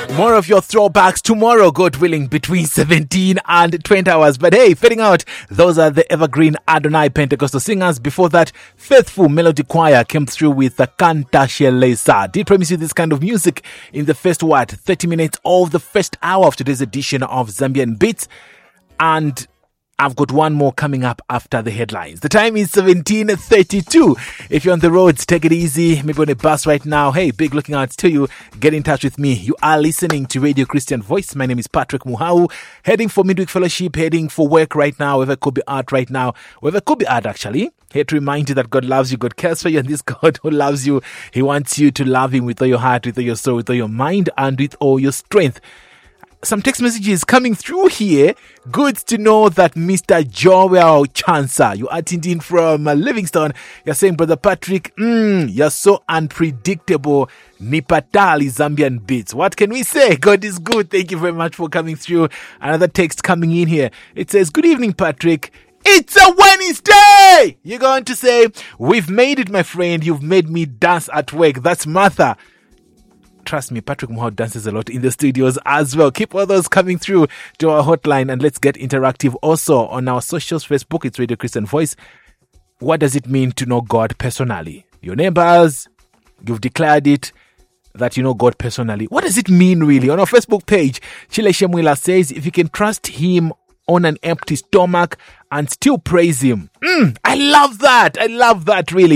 More of your throwbacks tomorrow, God willing, between 17 and 20 hours. But hey, fading out, those are the evergreen Adonai Pentecostal singers. Before that, Faithful Melody Choir came through with the Kanta Shelesa. Did promise you this kind of music in the first 30 minutes of the first hour of today's edition of Zambian Beats. And I've got one more coming up after the headlines. The time is 17:32. If you're on the roads, take it easy. Maybe on a bus right now. Hey, big looking out to you. Get in touch with me. You are listening to Radio Christian Voice. My name is Patrick Muhau. Heading for midweek fellowship, heading for work right now, wherever could be art right now, wherever could be art actually. Here to remind you that God loves you, God cares for you, and this God who loves you, He wants you to love Him with all your heart, with all your soul, with all your mind, and with all your strength. Some text messages coming through here. Good to know that Mr. Joel Chansa, you are tuned in from Livingston. You're saying, Brother Patrick, you're so unpredictable. Nipatali Zambian Beats. What can we say? God is good. Thank you very much for coming through. Another text coming in here. It says, good evening, Patrick. It's a Wednesday! You're going to say, we've made it, my friend. You've made me dance at work. That's Martha. Trust me, Patrick Muhau dances a lot in the studios as well. Keep all those coming through to our hotline and let's get interactive. Also on our socials, Facebook, it's Radio Christian Voice. What does it mean to know God personally? Your neighbors, you've declared it that you know God personally. What does it mean really? On our Facebook page, Chile Shemwila says, if you can trust Him on an empty stomach and still praise Him. I love that. I love that really.